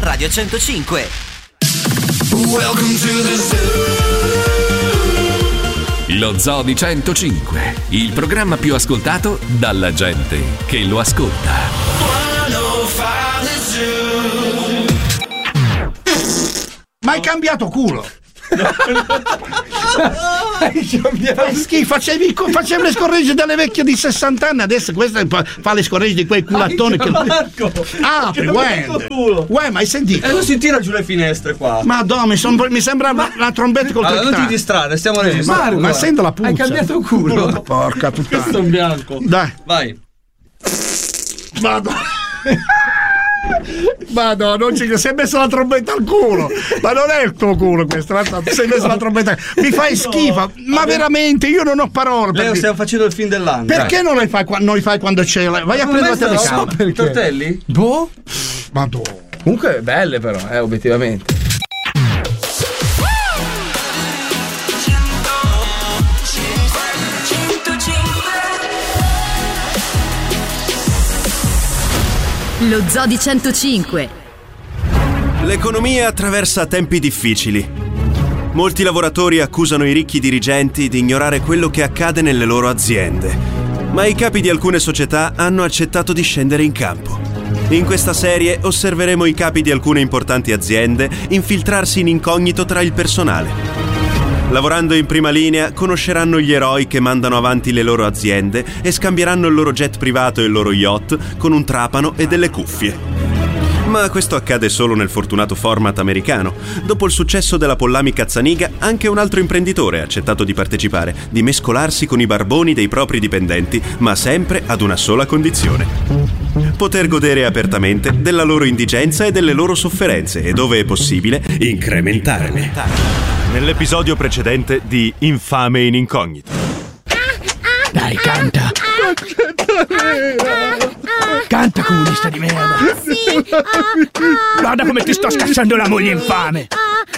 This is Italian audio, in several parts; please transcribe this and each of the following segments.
Radio 105. Welcome to the zoo. Lo Zoo di 105, il programma più ascoltato dalla gente che lo ascolta. 105 The Zoo. Ma hai cambiato culo? Schifo, facevi le scorregge delle vecchie di 60 anni, adesso questa fa le scorregge di quei culattoni che... Ah, uè, ma hai sentito? Non si tira giù le finestre qua. Madonna, mi sembra la trombetta col allora, non ti distrarre, stiamo registrando. Ma sento la puzza. Hai cambiato culo. Porca puttana. Questo è un bianco. Dai. Vai. Madonna, non si è messo la trombetta al culo. Ma non è il tuo culo questo, si è messo la trombetta. Mi fai schifo. Ma veramente io non ho parole. Leo, stiamo facendo il film dell'anno. Perché non li fai quando c'è? Vai a prendere la telecamera. I tortelli? Boh. Madonna. Comunque belle però, obiettivamente. Lo Zoo di 105. L'economia attraversa tempi difficili. Molti lavoratori accusano i ricchi dirigenti di ignorare quello che accade nelle loro aziende, ma i capi di alcune società hanno accettato di scendere in campo. In questa serie osserveremo i capi di alcune importanti aziende infiltrarsi in incognito tra il personale. Lavorando in prima linea, conosceranno gli eroi che mandano avanti le loro aziende e scambieranno il loro jet privato e il loro yacht con un trapano e delle cuffie. Ma questo accade solo nel fortunato format americano. Dopo il successo della Pollami Cazzaniga, anche un altro imprenditore ha accettato di partecipare, di mescolarsi con i barboni dei propri dipendenti, ma sempre ad una sola condizione: poter godere apertamente della loro indigenza e delle loro sofferenze e, dove è possibile, incrementarle. Nell'episodio precedente di Infame in Incognito. Dai, canta. Canta, comunista di merda. Guarda come ti sto scassando la moglie infame.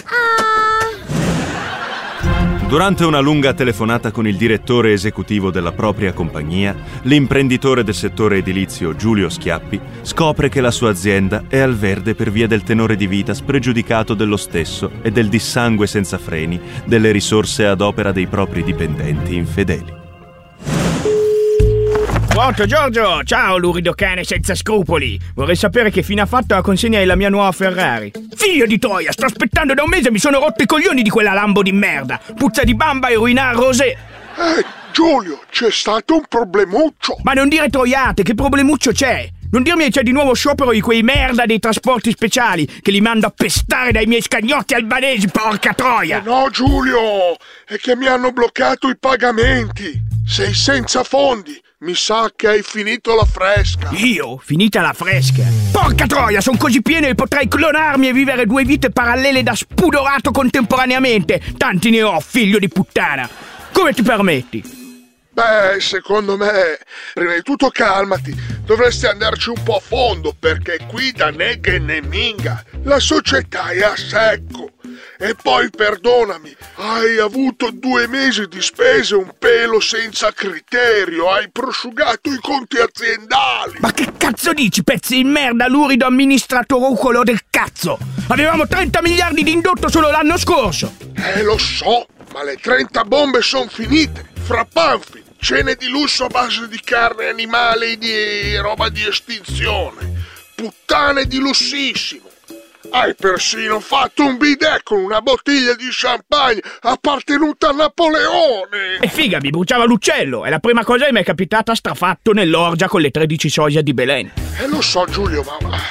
Durante una lunga telefonata con il direttore esecutivo della propria compagnia, l'imprenditore del settore edilizio Giulio Schiappi scopre che la sua azienda è al verde per via del tenore di vita spregiudicato dello stesso e del dissangue senza freni delle risorse ad opera dei propri dipendenti infedeli. Pronto, Giorgio? Ciao, lurido cane senza scrupoli. Vorrei sapere che fine ha fatto la consegna della mia nuova Ferrari. Figlio di troia, sto aspettando da un mese e mi sono rotto i coglioni di quella Lambo di merda. Puzza di bamba e ruinar rosé. Giulio, c'è stato un problemuccio. Ma non dire troiate, che problemuccio c'è? Non dirmi che c'è di nuovo sciopero di quei merda dei trasporti speciali che li mando a pestare dai miei scagnotti albanesi, porca troia! No, Giulio, è che mi hanno bloccato i pagamenti. Sei senza fondi. Mi sa che hai finito la fresca. Io? Finita la fresca? Porca troia, sono così pieno che potrei clonarmi e vivere due vite parallele da spudorato contemporaneamente. Tanti ne ho, figlio di puttana. Come ti permetti? Beh, secondo me, prima di tutto calmati. Dovresti andarci un po' a fondo, perché qui da neghe né minga. La società è a secco. E poi, perdonami, hai avuto 2 mesi di spese un pelo senza criterio, hai prosciugato i conti aziendali. Ma che cazzo dici, pezzi di merda, lurido amministratorucolo del cazzo? Avevamo 30 miliardi di indotto solo l'anno scorso. Lo so, ma le 30 bombe sono finite. Fra panfi, cene di lusso a base di carne animale e di roba di estinzione. Puttane di lussissimo. Hai persino fatto un bidet con una bottiglia di champagne appartenuta a Napoleone! E figa, mi bruciava l'uccello! È la prima cosa che mi è capitata strafatto nell'orgia con le 13 sosia di Belen. Lo so, Giulio,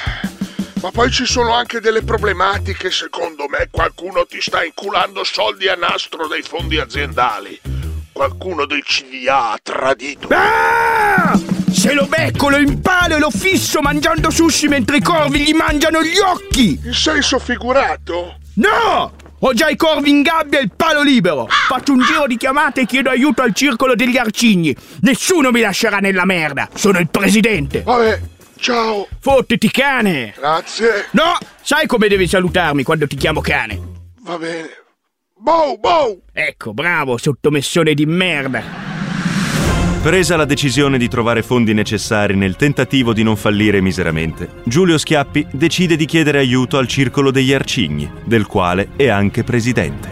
ma poi ci sono anche delle problematiche. Secondo me qualcuno ti sta inculando soldi a nastro dei fondi aziendali. Qualcuno del CDA ha tradito. Ah! Se lo becco, lo impalo e lo fisso mangiando sushi mentre i corvi gli mangiano gli occhi! In senso figurato? No! Ho già i corvi in gabbia e il palo libero! Faccio un giro di chiamate e chiedo aiuto al circolo degli arcigni! Nessuno mi lascerà nella merda! Sono il presidente! Vabbè, ciao! Fottiti, cane! Grazie! No! Sai come devi salutarmi quando ti chiamo cane? Va bene. Bow, bow! Ecco, bravo, sottomessone di merda! Presa la decisione di trovare fondi necessari nel tentativo di non fallire miseramente, Giulio Schiappi decide di chiedere aiuto al Circolo degli Arcigni, del quale è anche presidente.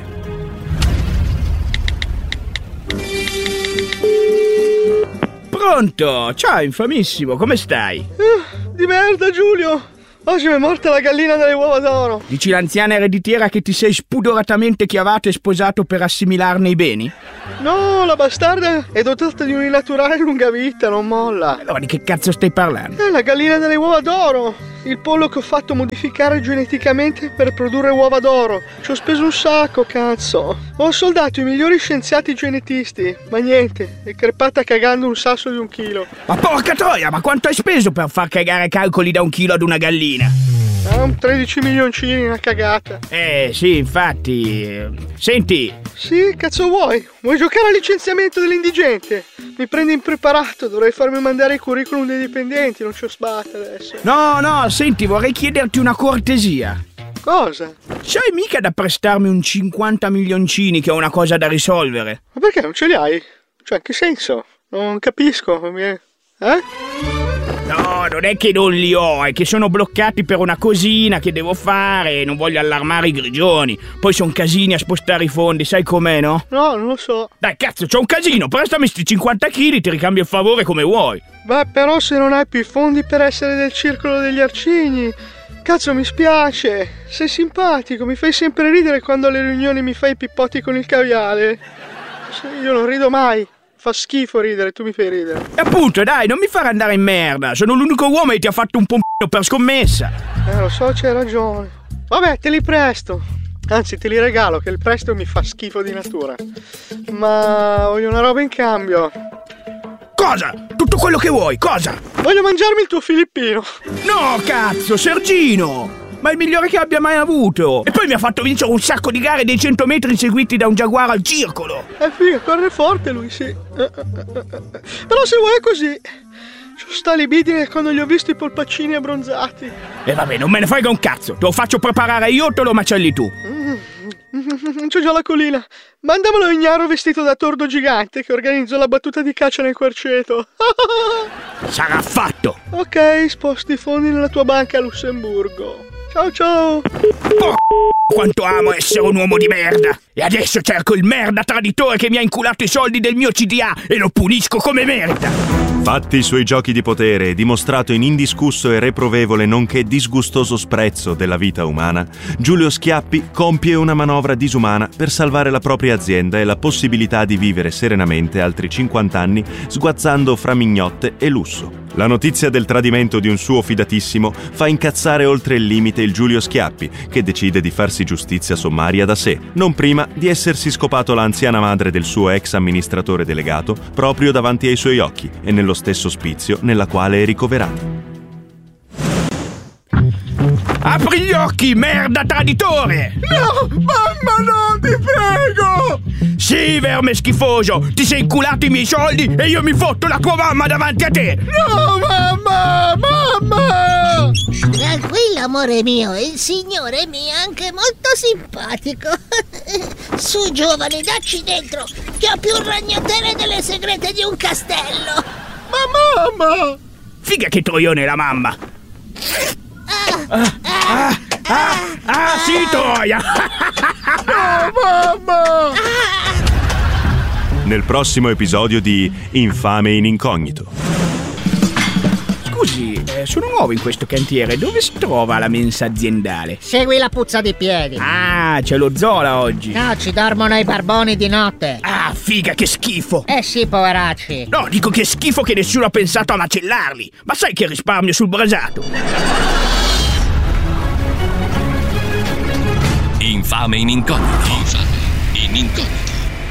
Pronto? Ciao, infamissimo, come stai? Di merda, Giulio! Oggi mi è morta la gallina dalle uova d'oro. Dici l'anziana ereditiera che ti sei spudoratamente chiavato e sposato per assimilarne i beni? No, la bastarda è dotata di un'innaturale lunga vita, non molla. Allora di che cazzo stai parlando? È la gallina dalle uova d'oro. Il pollo che ho fatto modificare geneticamente per produrre uova d'oro. Ci ho speso un sacco, cazzo. Ho soldato i migliori scienziati genetisti, ma niente, è crepata cagando un sasso di 1 chilo. Ma porca troia, ma quanto hai speso per far cagare calcoli da 1 chilo ad una gallina? 13 milioncini, una cagata. Sì, infatti. Senti. Sì, cazzo vuoi? Vuoi giocare al licenziamento dell'indigente? Mi prendi impreparato, dovrei farmi mandare i curriculum dei dipendenti, non c'ho sbatte adesso. No, senti, vorrei chiederti una cortesia. Cosa? C'hai mica da prestarmi un 50 milioncini che ho una cosa da risolvere? Ma perché non ce li hai? Cioè, in che senso? Non capisco. No, non è che non li ho, è che sono bloccati per una cosina che devo fare e non voglio allarmare i grigioni. Poi sono casini a spostare i fondi, sai com'è, no? No, non lo so. Dai, cazzo, c'ho un casino, prestami sti 50 kg, ti ricambio il favore come vuoi. Beh, però se non hai più i fondi per essere del Circolo degli Arcigni... Cazzo, mi spiace. Sei simpatico, mi fai sempre ridere quando alle riunioni mi fai i pippotti con il caviale. Io non rido mai. Fa schifo ridere, tu mi fai ridere. E appunto, dai, non mi fare andare in merda. Sono l'unico uomo che ti ha fatto un pompino per scommessa. Lo so, c'hai ragione. Vabbè, te li presto. Anzi, te li regalo, che il prestito mi fa schifo di natura. Ma voglio una roba in cambio. Cosa? Tutto quello che vuoi, cosa? Voglio mangiarmi il tuo filippino. No, cazzo, Sergino! Ma è il migliore che abbia mai avuto. E poi mi ha fatto vincere un sacco di gare dei 100 metri seguiti da un giaguaro al circolo. Figa, corre forte lui, sì. Però se vuoi è così. C'ho sta libidine quando gli ho visto i polpaccini abbronzati. E vabbè, non me ne frega un cazzo. Te lo faccio preparare io o te lo macelli tu? C'ho già la colina. Mandamelo ignaro vestito da tordo gigante che organizzo la battuta di caccia nel querceto. Sarà fatto. Ok, sposti i fondi nella tua banca a Lussemburgo. Ciao ciao. Quanto amo essere un uomo di merda. E adesso cerco il merda traditore che mi ha inculato i soldi del mio CDA e lo punisco come merda. Fatti i suoi giochi di potere e dimostrato in indiscusso e reprovevole nonché disgustoso sprezzo della vita umana, Giulio Schiappi compie una manovra disumana per salvare la propria azienda e la possibilità di vivere serenamente altri 50 anni sguazzando fra mignotte e lusso. La notizia del tradimento di un suo fidatissimo fa incazzare oltre il limite il Giulio Schiappi, che decide di farsi giustizia sommaria da sé, non prima di essersi scopato l'anziana madre del suo ex amministratore delegato proprio davanti ai suoi occhi e nello stesso ospizio nella quale è ricoverato. Apri gli occhi, merda traditore! No, mamma no, ti prego! Sì, verme schifoso, ti sei inculato i miei soldi e io mi fotto la tua mamma davanti a te! No, mamma! Tranquillo, amore mio, il signore mi è anche molto simpatico. Su, giovane, dacci dentro, che ho più ragnatele delle segrete di un castello. Ma mamma! Figa che troione la mamma! Sì, troia! No, mamma! Nel prossimo episodio di Infame in incognito. Scusi, sono nuovo in questo cantiere. Dove si trova la mensa aziendale? Segui la puzza di piedi. Ah, c'è lo Zola oggi. No, ci dormono i barboni di notte. Ah, figa, che schifo. Sì, poveracci. No, dico che schifo che nessuno ha pensato a macellarli. Ma sai che risparmio sul brasato. Infame in incognito. Infame in incognito.